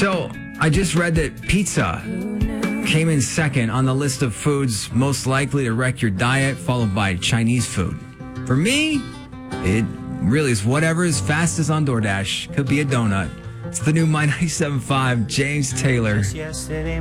So I just read that pizza came in second on the list of foods most likely to wreck your diet, followed by Chinese food. For me, it really is whatever is fastest on DoorDash. Could be a donut. It's the new My 97.5, James Taylor.